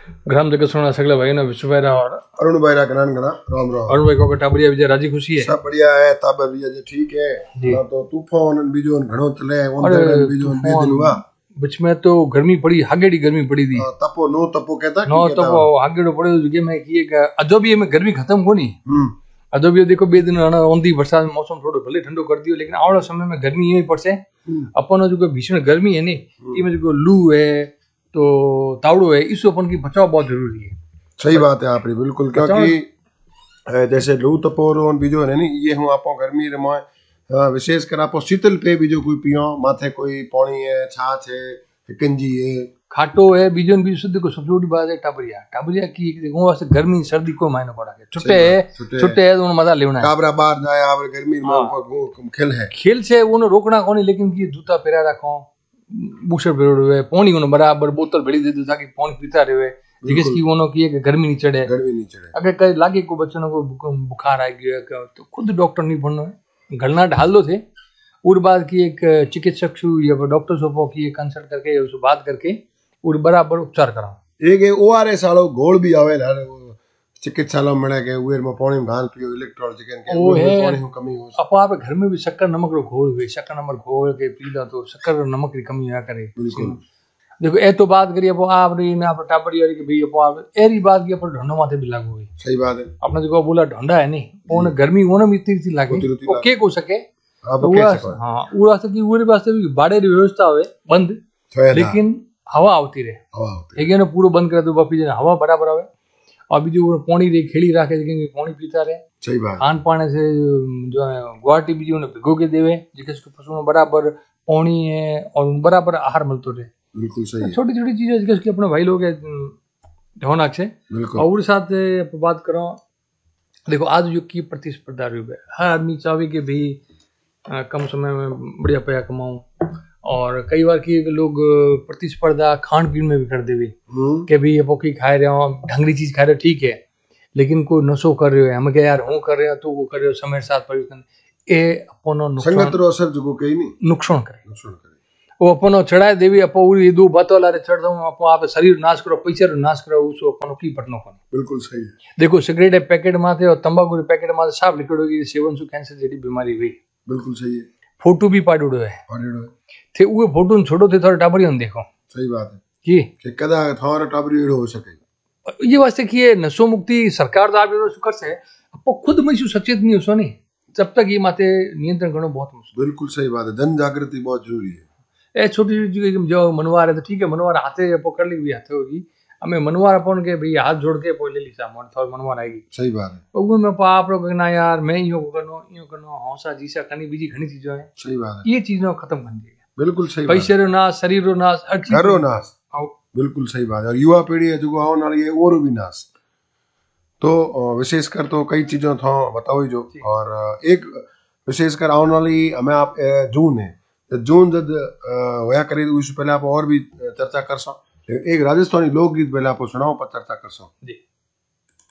ग्राम जगत सुना सगले भाई ना विश्व भाई और अरुण भाई राम राम राम। अरुण भाई को टाबरिया विजय राजी खुशी है, सब बढ़िया है। ताबा भी जे ठीक है ना, तो तूफान बीजो घणो चले ओन बीजो बे दिन हुआ बीच में तो गर्मी पड़ी, हागेड़ी गर्मी पड़ी थी। तपो नो तपो कहता नो तपो हागेड़ो पड़े जगे में की एक अजोबी में गर्मी खत्म कोनी। अजोबी देखो बे दिन ओंदी बरसात में मौसम थोड़ो भले ठंडो कर दियो, लेकिन आवड़ा समय में गर्मी यही पड़से। अपन जो भीषण गर्मी है नी, इमे जो लू है तो तावड़ो है, इससे अपन की बचाव बहुत जरूरी है। सही बात है आपकी बिल्कुल, क्योंकि जैसे लू तपोर बीजो है नी, ये हूँ आपो गर्मी रे मोय विशेष कर आपो शीतल पे बीजो कोई पियो, माथे कोई पानी है, छाछ है, कंजी है, खाटो है, बीजन बीज शुद्ध को सबसे बड़ी बात है टाबरिया। टाबरिया की देखो वास्ते गर्मी सर्दी को मायने पड़ा के छुट्टे है तो मजा लेना है। काबरा बाहर जाए आप गर्मी में खेल है, खेल से वो रोकना कोनी, लेकिन की जूता पहरा रखो, बूशर पहरो है, पानी को बराबर बोतल भरी दे दो ताकि पानी पीता रहे, जिसकी वो की है कि गर्मी नहीं चढ़े। अगर कहीं लागे को बच्चों को बुखार आ गया तो खुद डॉक्टर नहीं बनना है, गलना ढाल दो थे और बाद की एक चिकित्सक या डॉक्टर सोपो की कंसल्ट करके उससे बात करके और बराबर उपचार कराओ। एक ओआरएस वालो घोल भी आवे ना चिकित्सालय में के उएर में पानी घाल पियो, इलेक्ट्रोल चिकन के वो है पानी की कमी हो। अब आप घर में भी शक्कर नमक रो घोल हुए, शक्कर नमक घोल के पी लो तो शक्कर नमक की कमी आ करे। बिल्कुल देखो ए तो बात करिए अब आप री ना आप टाबरी वाली के भाई अब आप एरी बात की अपन ढंडो माथे भी लागू हुई। सही बात है, आपने जो बोला ढंडा है नहीं, ओने गर्मी ओने भी इतनी लागे ओके को सके आप कह सको। हां वो वास्ते की वो वास्ते भी बाड़े री व्यवस्था होवे बंद, लेकिन हवा आती रहे। एक ने पूरा बंद कर दो बापी जने हवा बराबर आवे। अभी जो पानी रे खेली राखे कि पानी पीता रहे। सही बात, खान पाने से जो है गुवाहाटी भी जो भिगो के देवे जिसके पशु में बराबर पानी है और बराबर आहार मिलतो रहे। बिल्कुल सही, छोटी छोटी चीजें जिसके अपने भाई लोग होना चाहिए। और साथ बात करो, देखो आज युग की प्रतिस्पर्धा रूप है, हर आदमी चाहे कि भाई कम समय में बढ़िया पैसा कमाऊं, और कई बार की लोग प्रतिस्पर्धा खान पीन में भी कर देवी कि भाई ये पोकी खा रहे हो, ढंगरी चीज खा रहे हो ठीक है, लेकिन कोई नशो कर रहे हो, हम क्या यार हूँ कर रहे हो तो वो कर रहे हो, समय साथ परिवर्तन ए अपनो संगत रो असर जो कहीं नहीं नुकसान करे वो अपनो चढ़ाए देवी अपो उरी दो बातों लारे चढ़ दो अपो आप शरीर नाश करो, पैसा नाश करो, उसो अपनो की पटनो कोनी। बिल्कुल सही है। देखो सिगरेट पैकेट माथे और तंबाकू रे पैकेट माथे साफ लिखड़ो कि सेवन से कैंसर जड़ी बीमारी हुई। बिल्कुल सही है। फोटो भी पाडोड़ो है थे उए फोटो छोड़ो थे थोड़ा टाबरियो देखो। सही बात है कि कदा थारा टाबरी हो सके। ये वास्ते कि ये नशो मुक्ति सरकार दा भी कर से अपो खुद में सचेत नहीं हो सो नहीं, जब तक ये माथे नियंत्रण करना बहुत मुश्किल। बिल्कुल सही बात है, जन जागृति बहुत जरूरी है। ए छोटी छोटी जो मनवार है तो ठीक है, मनवार हाथे पकड़ ली भी हाथे होगी, हमें मनवार अपन के भाई हाथ जोड़ के पहले ली सा थोड़ा मनवार आएगी। सही बात है। तो वो में आप लोग ना यार मैं यो करनो हौसा जीसा कनी बीजी घनी चीजें हैं। सही बात है, ये चीजें खत्म कर दी। बिल्कुल सही, पैसे रो नाश, शरीर रो नाश, हर चीज रो नाश। बिल्कुल सही बात है, और युवा पीढ़ी है जो आने वाली है और भी नाश। तो विशेषकर तो कई चीजों था बताओ ही जो, और एक विशेषकर आने वाली हमें आप जून है, जून जब होया करी उससे पहले आप और भी चर्चा कर सो, एक राजस्थानी लोकगीत पहले आप सुनाओ पर चर्चा कर सो।